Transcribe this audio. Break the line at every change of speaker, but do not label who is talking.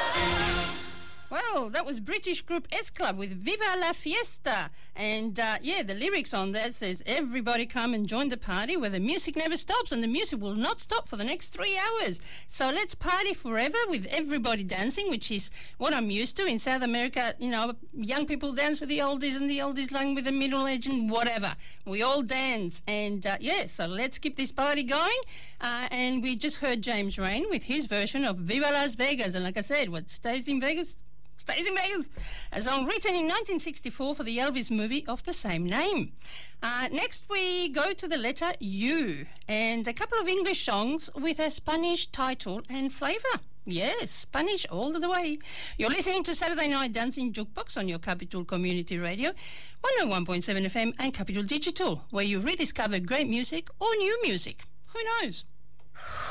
Well, that was British group S Club with Viva la Fiesta. And, the lyrics on that says, everybody come and join the party where the music never stops, and the music will not stop for the next 3 hours. So let's party forever with everybody dancing, which is what I'm used to. In South America, young people dance with the oldies and the oldies along with the middle-aged and whatever. We all dance. And, so let's keep this party going. And we just heard James Rain with his version of Viva Las Vegas. And like I said, what stays in Vegas, a song written in 1964 for the Elvis movie of the same name. Next we go to the letter U, and a couple of English songs with a Spanish title and flavour. Yes, Spanish all the way. You're listening to Saturday Night Dancing Jukebox on your Capital Community Radio, 101.7 FM and Capital Digital, where you rediscover great music or new music. Who knows?